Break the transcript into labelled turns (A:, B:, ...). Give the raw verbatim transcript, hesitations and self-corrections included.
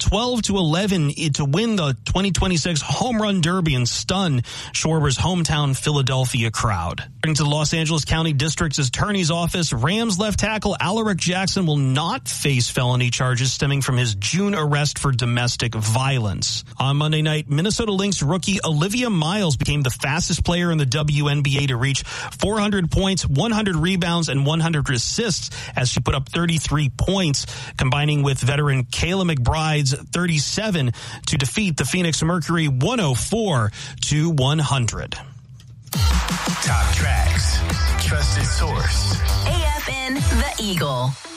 A: twelve to eleven to win the twenty twenty-six Home Run Derby and stun Schwarber's hometown Philadelphia crowd. According to the Los Angeles County District's Attorney's Office, Rams left tackle Alaric Jackson will not face felony charges stemming from his June arrest for domestic violence. On Monday night, Minnesota Lynx rookie Olivia Miles became the fastest player in the W N B A to reach four hundred points, one hundred rebounds, and one hundred assists as she put up thirty-three points, combining with veteran Kayla McBride's thirty-seven to defeat the Phoenix Mercury one oh four to one hundred.
B: Top tracks, trusted source.
C: A F N The Eagle.